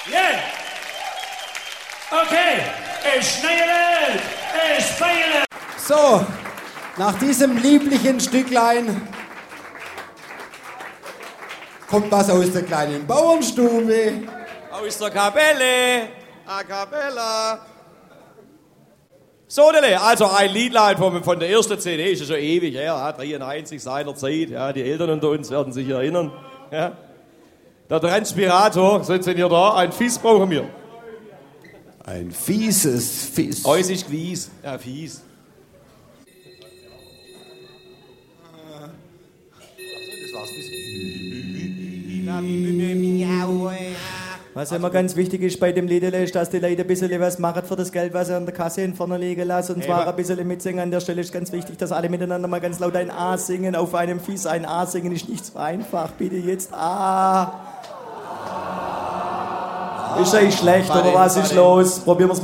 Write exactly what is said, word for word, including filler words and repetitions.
Yeah. Okay, ich schneide, ich feile. So, nach diesem lieblichen Stücklein kommt was aus der kleinen Bauernstube. Aus der Kapelle, a cappella. So, Dele, also ein Liedlein von, von der ersten C D, ist ja schon ewig her, ja, dreiundeinzig seiner Zeit, ja, die Eltern unter uns werden sich erinnern. Ja. Der Transpirator, sind Sie hier da? Ein Fies brauchen wir. Ein fieses Fies. Eus ist gewies, ja, fies. Was immer ganz wichtig ist bei dem Lied, ist, dass die Leute ein bisschen was machen für das Geld, was sie an der Kasse in vorne liegen lassen. Und zwar Eben. ein bisschen mitsingen. An der Stelle ist ganz wichtig, dass alle miteinander mal ganz laut ein A singen. Auf einem Fies ein A singen ist nicht so einfach. Bitte jetzt A. Ist eigentlich schlecht, oder was ist los? Probieren wir es